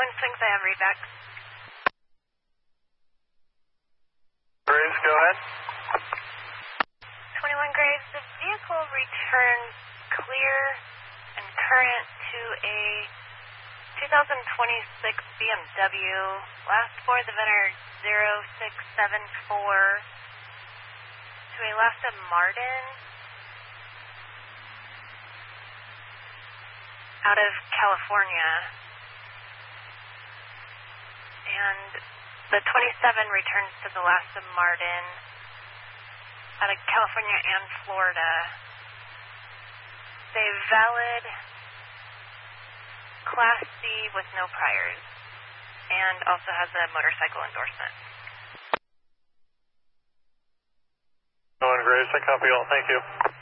Swings, I have readback. Graves, go ahead. 21 Graves, the vehicle returned clear and current to a 2026 BMW. Last four, the VIN 0674. To a Aston Martin out of California. And the 27 returns to the Aston Martin out of California and Florida. It's a valid Class C with no priors, and also has a motorcycle endorsement. Graves, I copy all. Thank you.